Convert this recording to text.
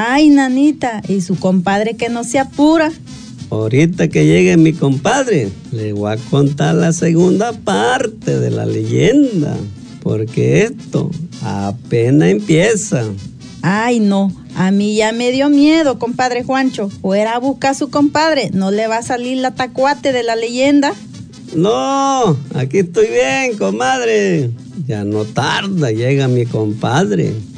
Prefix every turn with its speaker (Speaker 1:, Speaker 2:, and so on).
Speaker 1: Ay, nanita, ¿y su compadre que no se apura?
Speaker 2: Ahorita que llegue mi compadre, le voy a contar la segunda parte de la leyenda, porque esto apenas empieza.
Speaker 1: Ay, no, a mí ya me dio miedo, compadre Juancho. Fuera a buscar a su compadre, ¿no le va a salir la tacuate de la leyenda?
Speaker 2: No, aquí estoy bien, comadre. Ya no tarda, llega mi compadre.